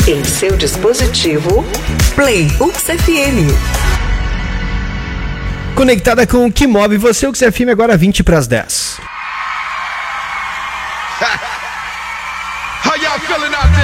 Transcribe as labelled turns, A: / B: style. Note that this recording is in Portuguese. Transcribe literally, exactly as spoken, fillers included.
A: Em seu dispositivo, Play UX F M.
B: Conectada com o que move você, o UX F M agora vinte para as dez.
C: How y'all feeling out there?